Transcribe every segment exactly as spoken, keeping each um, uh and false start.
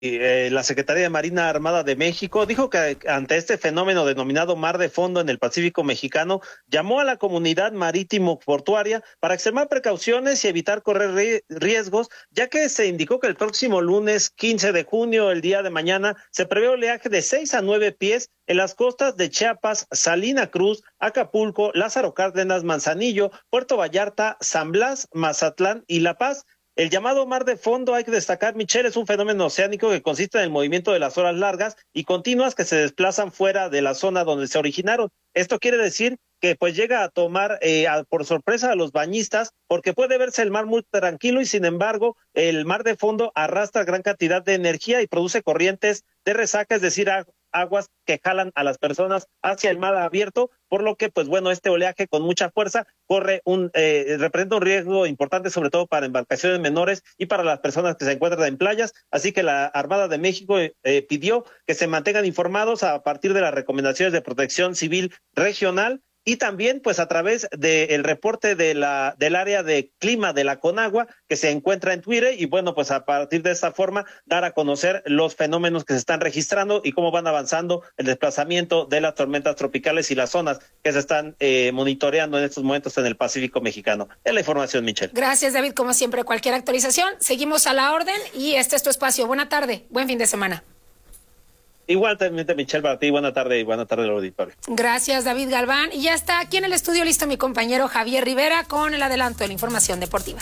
Eh, la Secretaría de Marina Armada de México dijo que ante este fenómeno denominado mar de fondo en el Pacífico mexicano, llamó a la comunidad marítimo portuaria para extremar precauciones y evitar correr riesgos, ya que se indicó que el próximo lunes quince de junio, el día de mañana, se prevé oleaje de seis a nueve pies en las costas de Chiapas, Salina Cruz, Acapulco, Lázaro Cárdenas, Manzanillo, Puerto Vallarta, San Blas, Mazatlán y La Paz. El llamado mar de fondo, hay que destacar, Michelle, es un fenómeno oceánico que consiste en el movimiento de las olas largas y continuas que se desplazan fuera de la zona donde se originaron. Esto quiere decir que pues llega a tomar eh, a, por sorpresa a los bañistas, porque puede verse el mar muy tranquilo y sin embargo el mar de fondo arrastra gran cantidad de energía y produce corrientes de resaca, es decir, a, aguas que jalan a las personas hacia el mar abierto, por lo que pues bueno, este oleaje con mucha fuerza corre un eh, representa un riesgo importante, sobre todo para embarcaciones menores y para las personas que se encuentran en playas. Así que la Armada de México eh, pidió que se mantengan informados a partir de las recomendaciones de Protección Civil Regional y también pues a través del reporte de la del área de clima de la Conagua que se encuentra en Twitter, y bueno, pues a partir de esta forma dar a conocer los fenómenos que se están registrando y cómo van avanzando el desplazamiento de las tormentas tropicales y las zonas que se están eh, monitoreando en estos momentos en el Pacífico mexicano. Es la información, Michelle. Gracias, David. Como siempre, cualquier actualización, seguimos a la orden y este es tu espacio. Buena tarde, buen fin de semana. Igualmente, Michelle, para ti, buena tarde y buena tarde al auditorio. Gracias, David Galván. Y ya está aquí en el estudio listo mi compañero Javier Rivera con el adelanto de la información deportiva.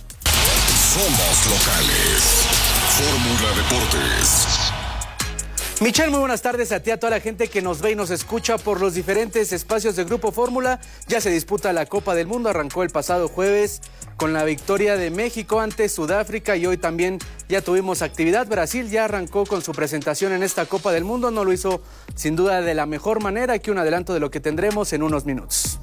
Somos locales. Fórmula Deportes. Michelle, muy buenas tardes a ti, a toda la gente que nos ve y nos escucha por los diferentes espacios de Grupo Fórmula. Ya se disputa la Copa del Mundo, arrancó el pasado jueves con la victoria de México ante Sudáfrica y hoy también ya tuvimos actividad. Brasil ya arrancó con su presentación en esta Copa del Mundo, no lo hizo sin duda de la mejor manera. Aquí un adelanto de lo que tendremos en unos minutos.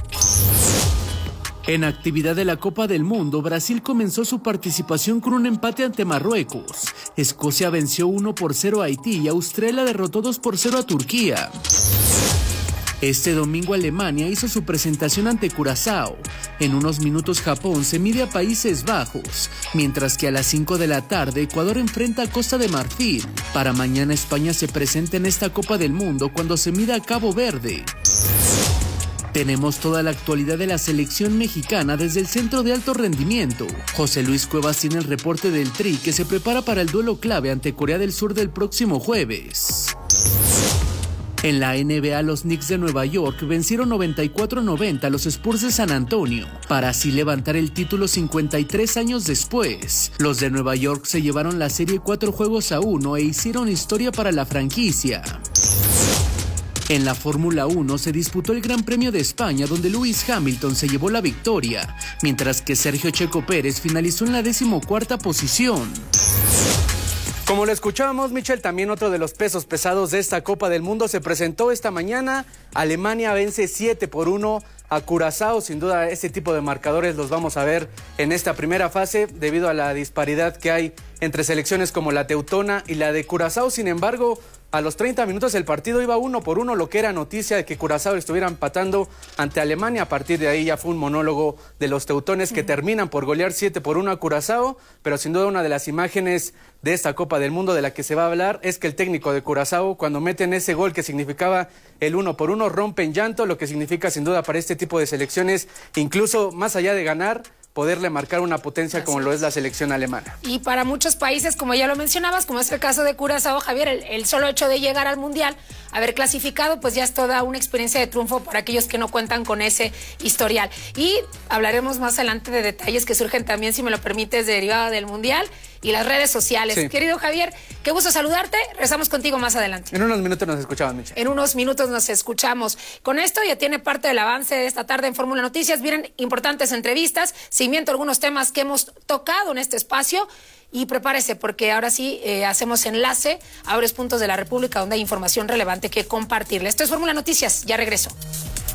En actividad de la Copa del Mundo, Brasil comenzó su participación con un empate ante Marruecos. Escocia venció uno por cero a Haití y Australia derrotó dos por cero a Turquía. Este domingo Alemania hizo su presentación ante Curazao. En unos minutos Japón se mide a Países Bajos, mientras que a las cinco de la tarde Ecuador enfrenta a Costa de Marfil. Para mañana España se presenta en esta Copa del Mundo cuando se mida a Cabo Verde. Tenemos toda la actualidad de la selección mexicana desde el Centro de Alto Rendimiento. José Luis Cuevas tiene el reporte del Tri que se prepara para el duelo clave ante Corea del Sur del próximo jueves. En la N B A, los Knicks de Nueva York vencieron noventa y cuatro a noventa a los Spurs de San Antonio, para así levantar el título cincuenta y tres años después. Los de Nueva York se llevaron la serie cuatro juegos a uno e hicieron historia para la franquicia. En la Fórmula uno se disputó el Gran Premio de España, donde Lewis Hamilton se llevó la victoria, mientras que Sergio Checo Pérez finalizó en la decimocuarta posición. Como lo escuchábamos, Michelle, también otro de los pesos pesados de esta Copa del Mundo se presentó esta mañana. Alemania vence siete por uno a Curazao. Sin duda, este tipo de marcadores los vamos a ver en esta primera fase debido a la disparidad que hay entre selecciones como la teutona y la de Curazao. Sin embargo, a los treinta minutos el partido iba uno por uno, lo que era noticia de que Curazao estuviera empatando ante Alemania. A partir de ahí ya fue un monólogo de los teutones que terminan por golear siete por uno a Curazao, pero sin duda una de las imágenes de esta Copa del Mundo de la que se va a hablar es que el técnico de Curazao, cuando meten ese gol que significaba el uno por uno, rompe en llanto, lo que significa sin duda para este tipo de selecciones, incluso más allá de ganar, poderle marcar una potencia como lo es la selección alemana. Y para muchos países, como ya lo mencionabas, como es el caso de Curazao, Javier, el, el solo hecho de llegar al Mundial, haber clasificado, pues ya es toda una experiencia de triunfo para aquellos que no cuentan con ese historial. Y hablaremos más adelante de detalles que surgen también, si me lo permites, derivada del Mundial y las redes sociales. Sí. Querido Javier, qué gusto saludarte. Rezamos contigo más adelante. En unos minutos nos escuchamos, Michelle. En unos minutos nos escuchamos. Con esto ya tiene parte del avance de esta tarde en Fórmula Noticias. Vienen importantes entrevistas, seguimiento a algunos temas que hemos tocado en este espacio. Y prepárese porque ahora sí eh, hacemos enlace a varios puntos de la República donde hay información relevante que compartirle. Esto es Fórmula Noticias. Ya regreso.